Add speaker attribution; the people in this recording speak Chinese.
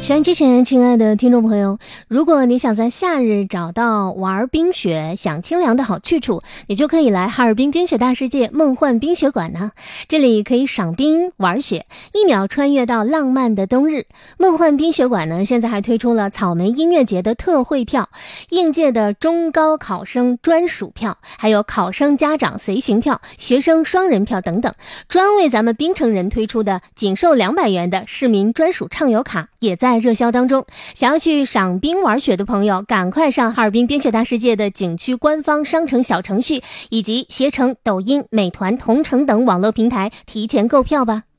Speaker 1: 收音机前亲爱的听众朋友，如果你想在夏日找到玩冰雪、享清凉的好去处，你就可以来哈尔滨冰雪大世界梦幻冰雪馆呢。这里可以赏冰玩雪，一秒穿越到浪漫的冬日。梦幻冰雪馆呢，现在还推出了草莓音乐节的特惠票、应届的中高考生专属票，还有考生家长随行票、学生双人票等等。专为咱们冰城人推出的仅售200元的市民专属畅游卡也在热销当中。想要去赏冰玩雪的朋友，赶快上哈尔滨冰雪大世界的景区官方商城小程序以及携程、抖音、美团、同城等网络平台提前购票吧。